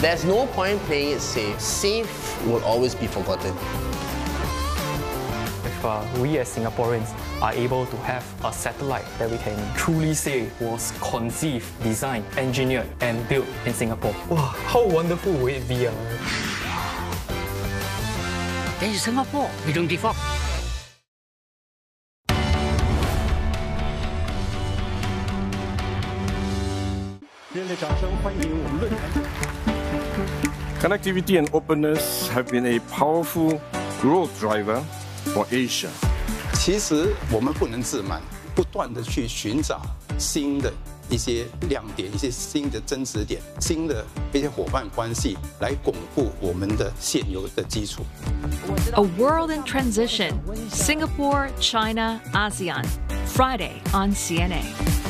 There's no point playing it safe. Safe will always be forgotten. If we as Singaporeans are able to have a satellite that we can truly say was conceived, designed, engineered and built in Singapore. Wow, how wonderful would it be? This is Singapore, we don't give up. Connectivity and openness have been a powerful growth driver for Asia. 其实我们不能自满，不断地去寻找新的一些亮点、一些新的增值点、新的一些伙伴关系，来巩固我们的现有的基础。 A World in Transition, Singapore, China, ASEAN, Friday on CNA.